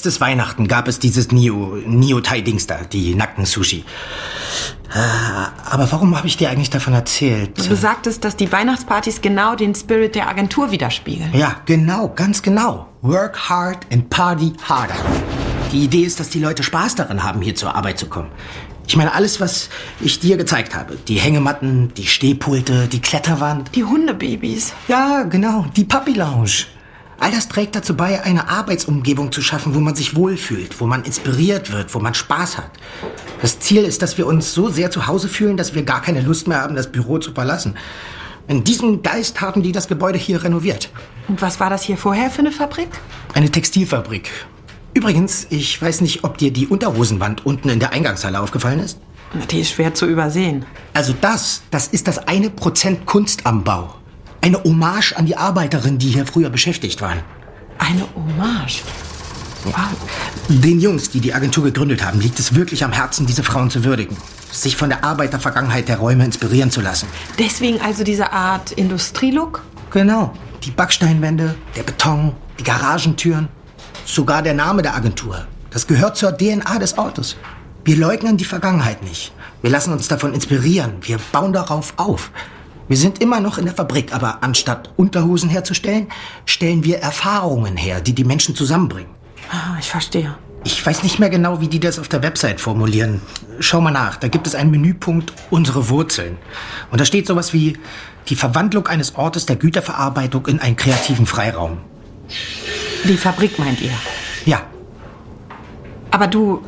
letztes Weihnachten gab es dieses Neo-Thai-Dings da, die nackten Sushi. Aber warum habe ich dir eigentlich davon erzählt? Du sagtest, dass die Weihnachtspartys genau den Spirit der Agentur widerspiegeln. Ja, genau, ganz genau. Work hard and party harder. Die Idee ist, dass die Leute Spaß daran haben, hier zur Arbeit zu kommen. Ich meine, alles, was ich dir gezeigt habe. Die Hängematten, die Stehpulte, die Kletterwand. Die Hundebabys. Ja, genau, die Puppy Lounge. All das trägt dazu bei, eine Arbeitsumgebung zu schaffen, wo man sich wohlfühlt, wo man inspiriert wird, wo man Spaß hat. Das Ziel ist, dass wir uns so sehr zu Hause fühlen, dass wir gar keine Lust mehr haben, das Büro zu verlassen. In diesem Geist haben die das Gebäude hier renoviert. Und was war das hier vorher für eine Fabrik? Eine Textilfabrik. Übrigens, ich weiß nicht, ob dir die Unterhosenwand unten in der Eingangshalle aufgefallen ist. Die ist schwer zu übersehen. Also das ist das 1% Kunst am Bau. Eine Hommage an die Arbeiterinnen, die hier früher beschäftigt waren. Eine Hommage? Wow. Den Jungs, die die Agentur gegründet haben, liegt es wirklich am Herzen, diese Frauen zu würdigen. Sich von der Arbeitervergangenheit der Räume inspirieren zu lassen. Deswegen also diese Art Industrielook? Genau. Die Backsteinwände, der Beton, die Garagentüren. Sogar der Name der Agentur. Das gehört zur DNA des Ortes. Wir leugnen die Vergangenheit nicht. Wir lassen uns davon inspirieren. Wir bauen darauf auf. Wir sind immer noch in der Fabrik, aber anstatt Unterhosen herzustellen, stellen wir Erfahrungen her, die die Menschen zusammenbringen. Ah, ich verstehe. Ich weiß nicht mehr genau, wie die das auf der Website formulieren. Schau mal nach, da gibt es einen Menüpunkt Unsere Wurzeln. Und da steht sowas wie die Verwandlung eines Ortes der Güterverarbeitung in einen kreativen Freiraum. Die Fabrik meint ihr? Ja. Aber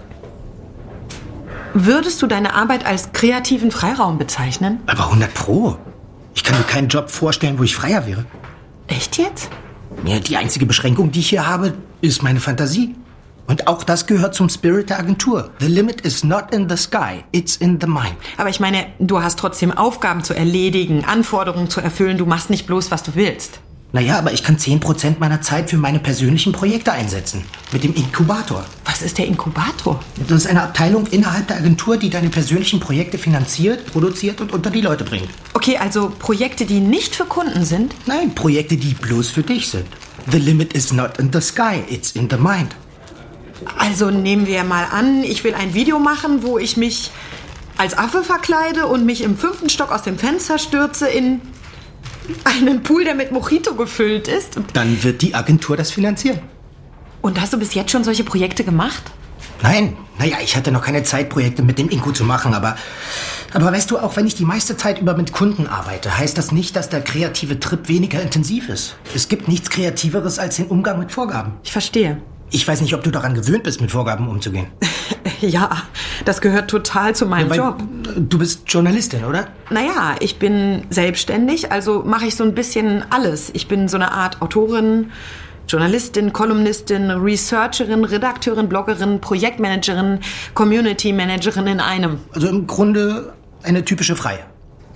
würdest du deine Arbeit als kreativen Freiraum bezeichnen? Aber 100%. Ich kann mir keinen Job vorstellen, wo ich freier wäre. Echt jetzt? Ja, die einzige Beschränkung, die ich hier habe, ist meine Fantasie. Und auch das gehört zum Spirit der Agentur. The limit is not in the sky, it's in the mind. Aber ich meine, du hast trotzdem Aufgaben zu erledigen, Anforderungen zu erfüllen. Du machst nicht bloß, was du willst. Naja, aber ich kann 10% meiner Zeit für meine persönlichen Projekte einsetzen. Mit dem Inkubator. Was ist der Inkubator? Das ist eine Abteilung innerhalb der Agentur, die deine persönlichen Projekte finanziert, produziert und unter die Leute bringt. Okay, also Projekte, die nicht für Kunden sind? Nein, Projekte, die bloß für dich sind. The limit is not in the sky, it's in the mind. Also nehmen wir mal an, ich will ein Video machen, wo ich mich als Affe verkleide und mich im 5. Stock aus dem Fenster stürze in einen Pool, der mit Mojito gefüllt ist. Dann wird die Agentur das finanzieren. Und hast du bis jetzt schon solche Projekte gemacht? Nein, naja, ich hatte noch keine Zeit, Projekte mit dem Inku zu machen, aber weißt du, auch wenn ich die meiste Zeit über mit Kunden arbeite, heißt das nicht, dass der kreative Trip weniger intensiv ist. Es gibt nichts Kreativeres als den Umgang mit Vorgaben. Ich verstehe. Ich weiß nicht, ob du daran gewöhnt bist, mit Vorgaben umzugehen. Ja, das gehört total zu meinem Job. Du bist Journalistin, oder? Naja, ich bin selbstständig, also mache ich so ein bisschen alles. Ich bin so eine Art Autorin, Journalistin, Kolumnistin, Researcherin, Redakteurin, Bloggerin, Projektmanagerin, Community Managerin in einem. Also im Grunde eine typische Freie.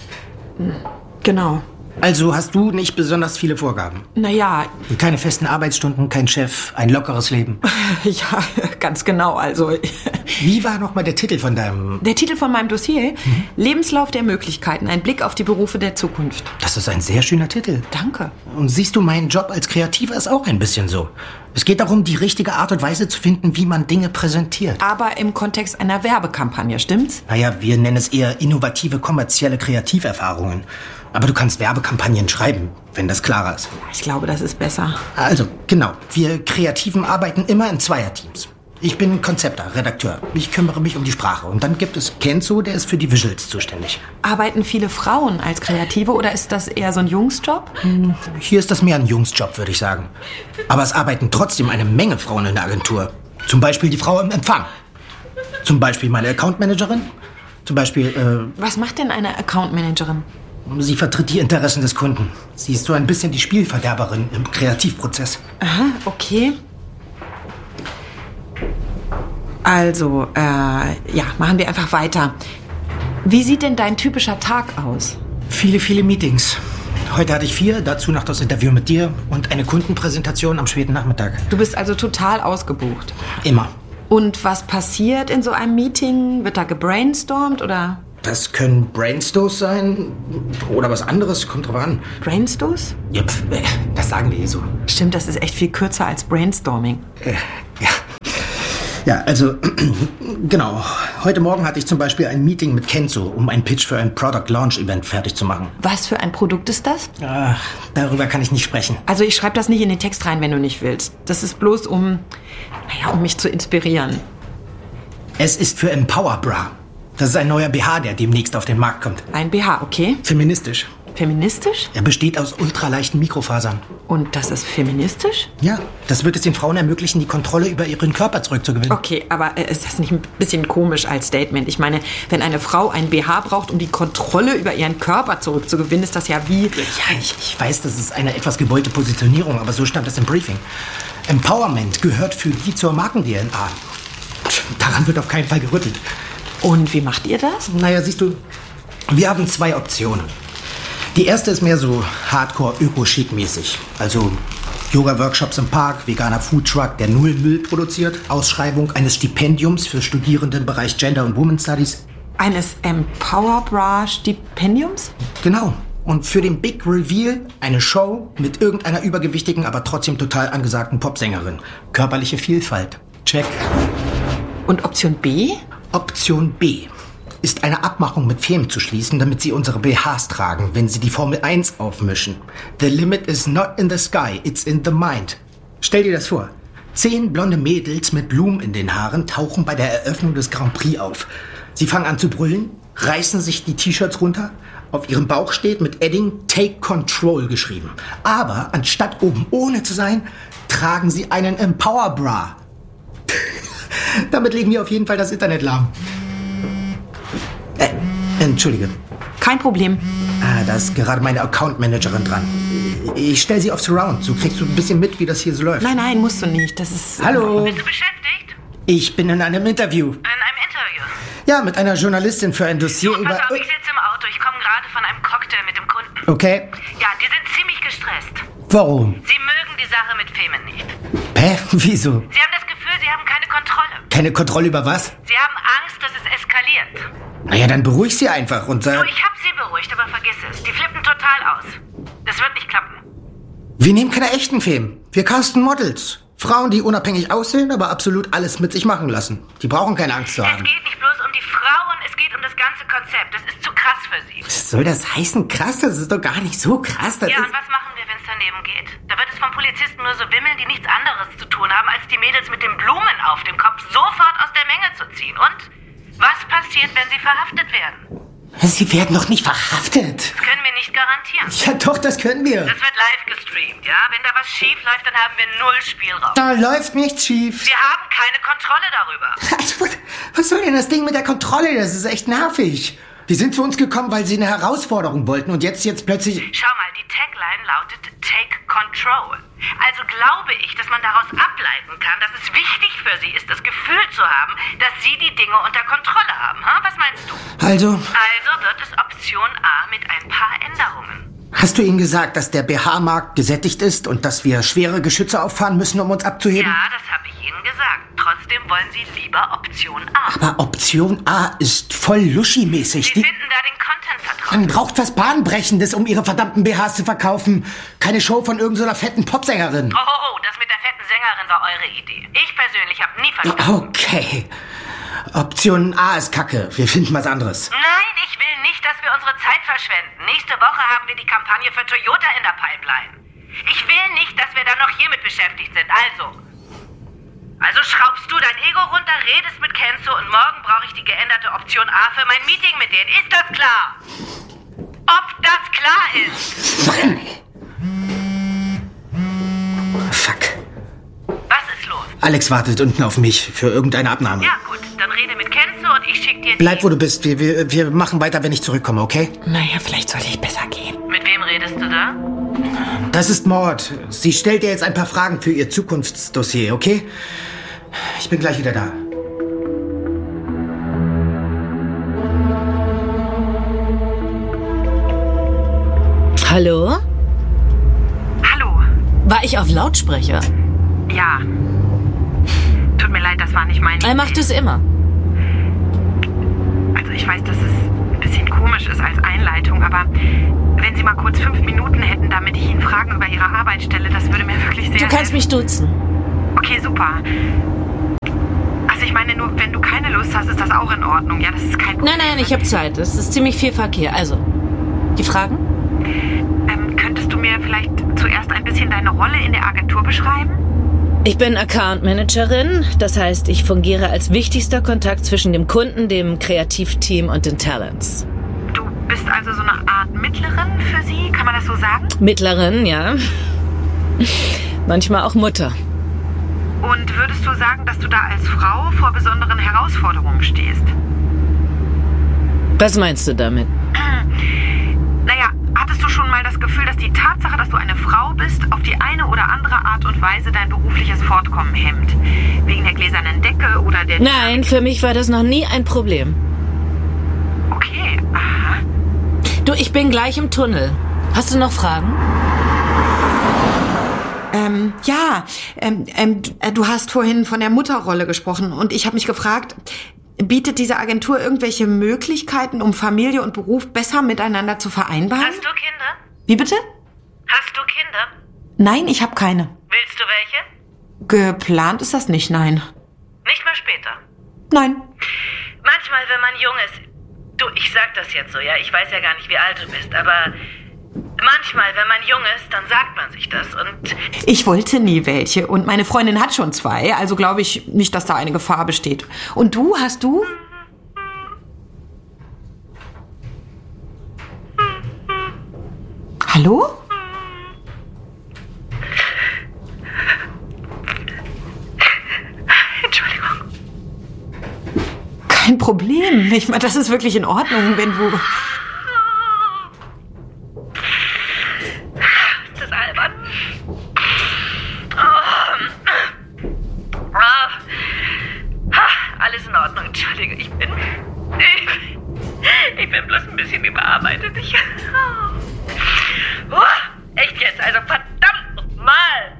Genau. Also hast du nicht besonders viele Vorgaben? Naja. Keine festen Arbeitsstunden, kein Chef, ein lockeres Leben? Ja, ganz genau, also. Wie war nochmal der Titel von deinem... Der Titel von meinem Dossier? Lebenslauf der Möglichkeiten, ein Blick auf die Berufe der Zukunft. Das ist ein sehr schöner Titel. Danke. Und siehst du, mein Job als Kreativer ist auch ein bisschen so. Es geht darum, die richtige Art und Weise zu finden, wie man Dinge präsentiert. Aber im Kontext einer Werbekampagne, stimmt's? Naja, wir nennen es eher innovative, kommerzielle Kreativerfahrungen. Aber du kannst Werbekampagnen schreiben, wenn das klarer ist. Ich glaube, das ist besser. Also, genau. Wir Kreativen arbeiten immer in Zweierteams. Ich bin Konzepter, Redakteur. Ich kümmere mich um die Sprache. Und dann gibt es Kenzo, der ist für die Visuals zuständig. Arbeiten viele Frauen als Kreative oder ist das eher so ein Jungsjob? Hier ist das mehr ein Jungsjob, würde ich sagen. Aber es arbeiten trotzdem eine Menge Frauen in der Agentur. Zum Beispiel die Frau im Empfang. Zum Beispiel meine Accountmanagerin. Zum Beispiel, Was macht denn eine Accountmanagerin? Sie vertritt die Interessen des Kunden. Sie ist so ein bisschen die Spielverderberin im Kreativprozess. Aha, okay. Also, ja, machen wir einfach weiter. Wie sieht denn dein typischer Tag aus? Viele, viele Meetings. Heute hatte ich 4, dazu noch das Interview mit dir und eine Kundenpräsentation am späten Nachmittag. Du bist also total ausgebucht? Immer. Und was passiert in so einem Meeting? Wird da gebrainstormt oder... Das können Brainstorms sein oder was anderes, kommt drauf an. Brainstorms? Ja, das sagen wir hier so. Stimmt, das ist echt viel kürzer als Brainstorming. Ja. Ja, also, genau. Heute Morgen hatte ich zum Beispiel ein Meeting mit Kenzo, um einen Pitch für ein Product Launch Event fertig zu machen. Was für ein Produkt ist das? Ach, darüber kann ich nicht sprechen. Also ich schreibe das nicht in den Text rein, wenn du nicht willst. Das ist bloß um mich zu inspirieren. Es ist für Empower Bra. Das ist ein neuer BH, der demnächst auf den Markt kommt. Ein BH, okay. Feministisch. Feministisch? Er besteht aus ultraleichten Mikrofasern. Und das ist feministisch? Ja, das wird es den Frauen ermöglichen, die Kontrolle über ihren Körper zurückzugewinnen. Okay, aber ist das nicht ein bisschen komisch als Statement? Ich meine, wenn eine Frau ein BH braucht, um die Kontrolle über ihren Körper zurückzugewinnen, ist das ja wie... Ja, ich weiß, das ist eine etwas gewollte Positionierung, aber so stand es im Briefing. Empowerment gehört für die zur Marken-DNA. Daran wird auf keinen Fall gerüttelt. Und wie macht ihr das? Naja, siehst du, wir haben 2 Optionen. Die erste ist mehr so Hardcore-Öko-Chic-mäßig. Also Yoga-Workshops im Park, veganer Foodtruck, der null Müll produziert, Ausschreibung eines Stipendiums für Studierende im Bereich Gender und Women Studies. Eines Empower Bra Stipendiums? Genau. Und für den Big Reveal eine Show mit irgendeiner übergewichtigen, aber trotzdem total angesagten Popsängerin. Körperliche Vielfalt. Check. Und Option B? Option B ist eine Abmachung mit Firmen zu schließen, damit sie unsere BHs tragen, wenn sie die Formel 1 aufmischen. The limit is not in the sky, it's in the mind. Stell dir das vor. 10 blonde Mädels mit Blumen in den Haaren tauchen bei der Eröffnung des Grand Prix auf. Sie fangen an zu brüllen, reißen sich die T-Shirts runter. Auf ihrem Bauch steht mit Edding Take Control geschrieben. Aber anstatt oben ohne zu sein, tragen sie einen Empower Bra. Damit legen wir auf jeden Fall das Internet lahm. Entschuldige. Kein Problem. Da ist gerade meine Account-Managerin dran. Ich stelle sie auf Surround. So kriegst du ein bisschen mit, wie das hier so läuft. Nein, musst du nicht. Das ist... Hallo. Bist du beschäftigt? Ich bin in einem Interview. In einem Interview? Ja, mit einer Journalistin für ein Dossier Du, über... pass auf, ich sitze im Auto. Ich komme gerade von einem Cocktail mit dem Kunden. Okay. Ja, die sind ziemlich gestresst. Warum? Sie mögen die Sache mit Femen nicht. Hä? Wieso? Sie haben das Gefühl, sie haben keine Kontrolle. Keine Kontrolle über was? Sie haben Angst, dass es eskaliert. Naja, dann beruhig sie einfach und Du, sag... ich hab sie beruhigt, aber vergiss es. Die flippen total aus. Das wird nicht klappen. Wir nehmen keine echten Filme. Wir casten Models. Frauen, die unabhängig aussehen, aber absolut alles mit sich machen lassen. Die brauchen keine Angst zu Es haben. geht nicht bloß um die Frauen, es geht um das ganze Konzept. Das ist zu krass für sie. Was soll das heißen? Krass, das ist doch gar nicht so krass. Das Ja, ist... und was machen wir, wenn es daneben geht? Da wird es von Polizisten nur so wimmeln, die nichts anderes zu tun haben, als die Mädels mit den Blumen auf dem Kopf sofort aus der Menge zu ziehen. Und was passiert, wenn sie verhaftet werden? Sie werden doch nicht verhaftet. Das können wir nicht garantieren. Ja doch, das können wir. Das wird live gestreamt, ja? Wenn da was schief läuft, dann haben wir 0 Spielraum. Da läuft nichts schief. Wir haben keine Kontrolle darüber. Was soll denn das Ding mit der Kontrolle? Das ist echt nervig. Die sind zu uns gekommen, weil sie eine Herausforderung wollten und jetzt plötzlich... Schau mal, die Tagline lautet Take Control. Also glaube ich, dass man daraus ableiten kann, dass es wichtig für sie ist, das Gefühl zu haben, dass sie die Dinge unter Kontrolle haben. Was meinst du? Also wird es Option A mit ein paar Änderungen. Hast du ihnen gesagt, dass der BH-Markt gesättigt ist und dass wir schwere Geschütze auffahren müssen, um uns abzuheben? Ja, das habe ich ihnen gesagt. Trotzdem wollen sie lieber Option A. Aber Option A ist voll Luschi-mäßig. Sie finden da den Content vertraut. Man braucht was Bahnbrechendes, um ihre verdammten BHs zu verkaufen. Keine Show von irgendeiner fetten Popsängerin. Oh, das mit der fetten Sängerin war eure Idee. Ich persönlich habe nie verstanden. Okay. Option A ist Kacke. Wir finden was anderes. Nein, ich will nicht, dass wir unsere Zeit verschwenden. Nächste Woche haben wir die Kampagne für Toyota in der Pipeline. Ich will nicht, dass wir dann noch hiermit beschäftigt sind. Also schraubst du dein Ego runter, redest mit Kenzo und morgen brauche ich die geänderte Option A für mein Meeting mit denen. Ist das klar? Ob das klar ist? Fuck. Was ist los? Alex wartet unten auf mich für irgendeine Abnahme. Ja gut, dann rede mit Kenzo und ich schick dir Bleib, wo du bist. Wir machen weiter, wenn ich zurückkomme, okay? Naja, vielleicht sollte ich besser gehen. Mit wem redest du da? Das ist Maud. Sie stellt dir jetzt ein paar Fragen für ihr Zukunftsdossier, okay? Ich bin gleich wieder da. Hallo? Hallo. War ich auf Lautsprecher? Ja. Tut mir leid, das war nicht meine Idee. Er macht es immer. Also ich weiß, dass es ein bisschen komisch ist als Einleitung, aber wenn Sie mal kurz 5 Minuten hätten, damit ich Ihnen Fragen über Ihre Arbeit stelle, das würde mir wirklich sehr Du kannst mich duzen. Okay, super. Also ist das auch in Ordnung. Ja, das ist kein Problem. Nein, ich habe Zeit. Es ist ziemlich viel Verkehr. Also, die Fragen? Könntest du mir vielleicht zuerst ein bisschen deine Rolle in der Agentur beschreiben? Ich bin Account Managerin. Das heißt, ich fungiere als wichtigster Kontakt zwischen dem Kunden, dem Kreativteam und den Talents. Du bist also so eine Art Mittlerin für sie? Kann man das so sagen? Mittlerin, ja. Manchmal auch Mutter. Und würdest du sagen, dass du da als Frau vor besonderen Herausforderungen stehst? Was meinst du damit? Naja, hattest du schon mal das Gefühl, dass die Tatsache, dass du eine Frau bist, auf die eine oder andere Art und Weise dein berufliches Fortkommen hemmt? Wegen der gläsernen Decke oder der... Nein, für mich war das noch nie ein Problem. Okay, aha. Du, ich bin gleich im Tunnel. Hast du noch Fragen? Du hast vorhin von der Mutterrolle gesprochen und ich habe mich gefragt, bietet diese Agentur irgendwelche Möglichkeiten, um Familie und Beruf besser miteinander zu vereinbaren? Hast du Kinder? Wie bitte? Hast du Kinder? Nein, ich habe keine. Willst du welche? Geplant ist das nicht, nein. Nicht mal später. Nein. Manchmal, wenn man jung ist... Du, ich sag das jetzt so, ja? Ich weiß ja gar nicht, wie alt du bist, aber... Manchmal, wenn man jung ist, dann sagt man sich das und... Ich wollte nie welche und meine Freundin hat schon 2, also glaube ich nicht, dass da eine Gefahr besteht. Und du, hast du? Hallo? Entschuldigung. Kein Problem. Ich meine, das ist wirklich in Ordnung, wenn du... Alles in Ordnung, entschuldige, ich bin bloß ein bisschen überarbeitet. Echt jetzt, also verdammt nochmal.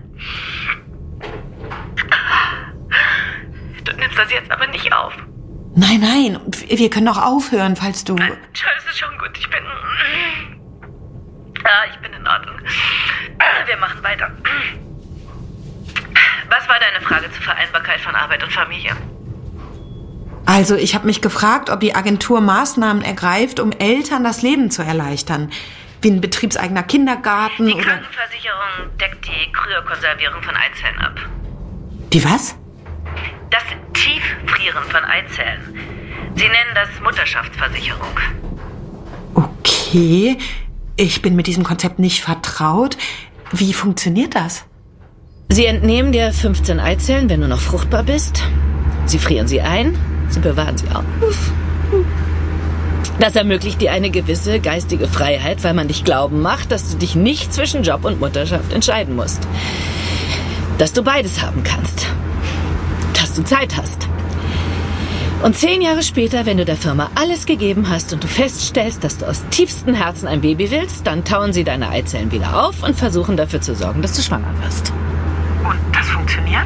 Du nimmst das jetzt aber nicht auf. Nein, wir können auch aufhören, falls du... Das ist schon gut, ich bin in Ordnung. Wir machen weiter. Was war deine Frage zur Vereinbarkeit von Arbeit und Familie? Also, ich habe mich gefragt, ob die Agentur Maßnahmen ergreift, um Eltern das Leben zu erleichtern. Wie ein betriebseigener Kindergarten Die oder... Krankenversicherung deckt die Kryokonservierung von Eizellen ab. Die was? Das Tieffrieren von Eizellen. Sie nennen das Mutterschaftsversicherung. Okay, ich bin mit diesem Konzept nicht vertraut. Wie funktioniert das? Sie entnehmen dir 15 Eizellen, wenn du noch fruchtbar bist. Sie frieren sie ein, sie bewahren sie auf. Das ermöglicht dir eine gewisse geistige Freiheit, weil man dich glauben macht, dass du dich nicht zwischen Job und Mutterschaft entscheiden musst. Dass du beides haben kannst. Dass du Zeit hast. Und 10 Jahre später, wenn du der Firma alles gegeben hast und du feststellst, dass du aus tiefstem Herzen ein Baby willst, dann tauen sie deine Eizellen wieder auf und versuchen dafür zu sorgen, dass du schwanger wirst. Und das funktioniert?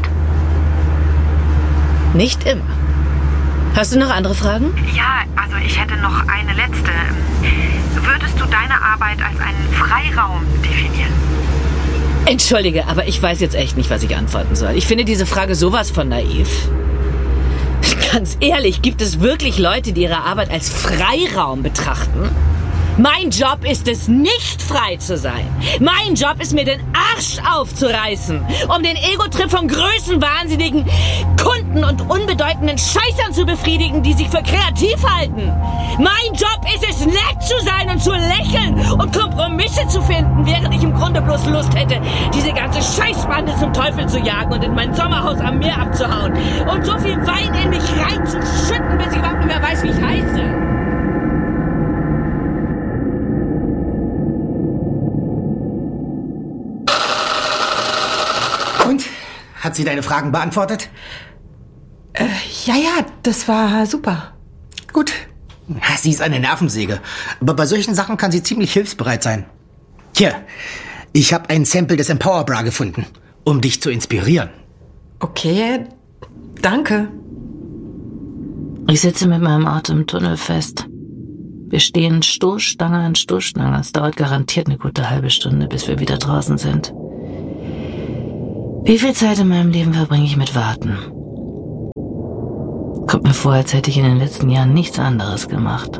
Nicht immer. Hast du noch andere Fragen? Ja, also ich hätte noch eine letzte. Würdest du deine Arbeit als einen Freiraum definieren? Entschuldige, aber ich weiß jetzt echt nicht, was ich antworten soll. Ich finde diese Frage sowas von naiv. Ganz ehrlich, gibt es wirklich Leute, die ihre Arbeit als Freiraum betrachten? Mein Job ist es, nicht frei zu sein. Mein Job ist, mir den Arsch aufzureißen, um den Ego-Trip von größenwahnsinnigen Kunden und unbedeutenden Scheißern zu befriedigen, die sich für kreativ halten. Mein Job ist es, nett zu sein und zu lächeln und Kompromisse zu finden, während ich im Grunde bloß Lust hätte, diese ganze Scheißbande zum Teufel zu jagen und in mein Sommerhaus am Meer abzuhauen und so viel Wein in mich reinzuschütten, bis ich überhaupt nicht mehr weiß, wie ich heiße. Und? Hat sie deine Fragen beantwortet? Ja, das war super. Gut. Ja, sie ist eine Nervensäge. Aber bei solchen Sachen kann sie ziemlich hilfsbereit sein. Hier, ich habe ein Sample des Empower Bra gefunden, um dich zu inspirieren. Okay, danke. Ich sitze mit meinem Auto im Tunnel fest. Wir stehen Stoßstange an Stoßstange. Es dauert garantiert eine gute halbe Stunde, bis wir wieder draußen sind. Wie viel Zeit in meinem Leben verbringe ich mit Warten? Kommt mir vor, als hätte ich in den letzten Jahren nichts anderes gemacht.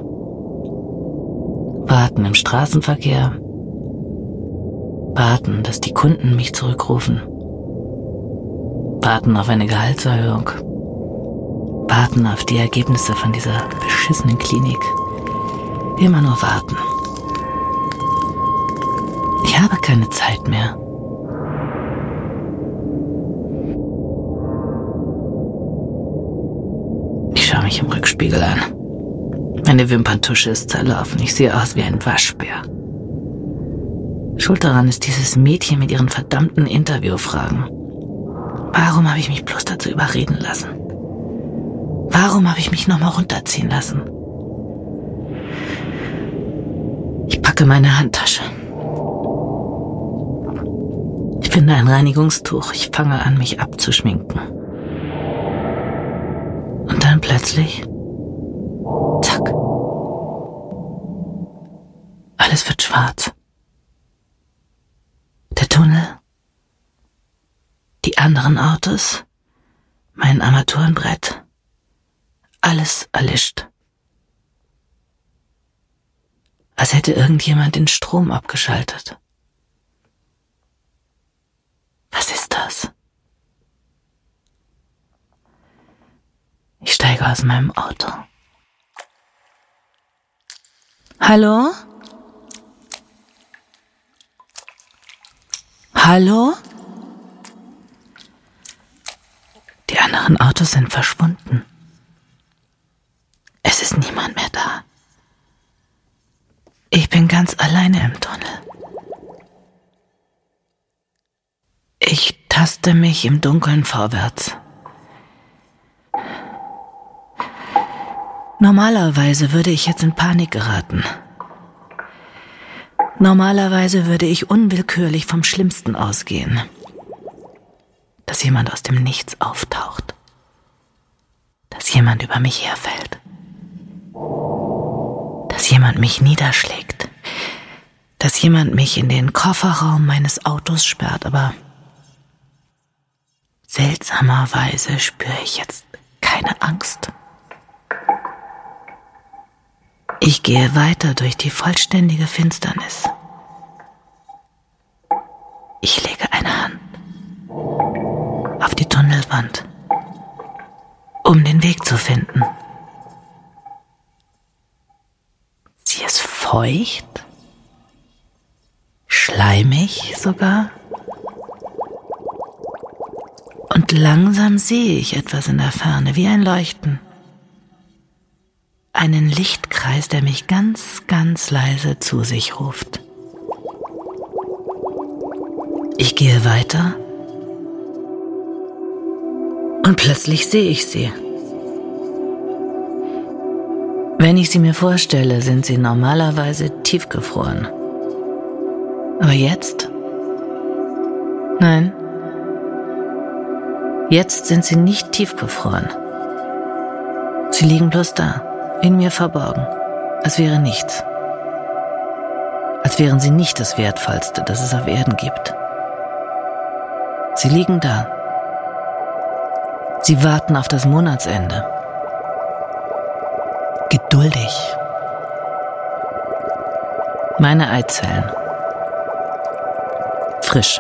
Warten im Straßenverkehr. Warten, dass die Kunden mich zurückrufen. Warten auf eine Gehaltserhöhung. Warten auf die Ergebnisse von dieser beschissenen Klinik. Immer nur warten. Ich habe keine Zeit mehr. Ich schaue mich im Rückspiegel an. Meine Wimperntusche ist zerlaufen. Ich sehe aus wie ein Waschbär. Schuld daran ist dieses Mädchen mit ihren verdammten Interviewfragen. Warum habe ich mich bloß dazu überreden lassen? Warum habe ich mich nochmal runterziehen lassen? Ich packe meine Handtasche. Ich finde ein Reinigungstuch. Ich fange an, mich abzuschminken. Und dann plötzlich, zack, alles wird schwarz. Der Tunnel, die anderen Autos, mein Armaturenbrett, alles erlischt. Als hätte irgendjemand den Strom abgeschaltet. Was ist das? Ich steige aus meinem Auto. Hallo? Hallo? Die anderen Autos sind verschwunden. Es ist niemand mehr da. Ich bin ganz alleine im Tunnel. Ich taste mich im Dunkeln vorwärts. Normalerweise würde ich jetzt in Panik geraten. Normalerweise würde ich unwillkürlich vom Schlimmsten ausgehen. Dass jemand aus dem Nichts auftaucht. Dass jemand über mich herfällt. Dass jemand mich niederschlägt. Dass jemand mich in den Kofferraum meines Autos sperrt, aber seltsamerweise spüre ich jetzt keine Angst. Ich gehe weiter durch die vollständige Finsternis. Ich lege eine Hand auf die Tunnelwand, um den Weg zu finden. Sie ist feucht, schleimig sogar. Und langsam sehe ich etwas in der Ferne, wie ein Leuchten. Einen Lichtkreis, der mich ganz, ganz leise zu sich ruft. Ich gehe weiter und plötzlich sehe ich sie. Wenn ich sie mir vorstelle, sind sie normalerweise tiefgefroren. Aber jetzt? Nein. Jetzt sind sie nicht tiefgefroren. Sie liegen bloß da. In mir verborgen, als wäre nichts. Als wären sie nicht das Wertvollste, das es auf Erden gibt. Sie liegen da. Sie warten auf das Monatsende. Geduldig. Meine Eizellen. Frisch.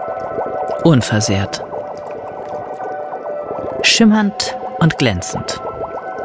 Unversehrt. Schimmernd und glänzend.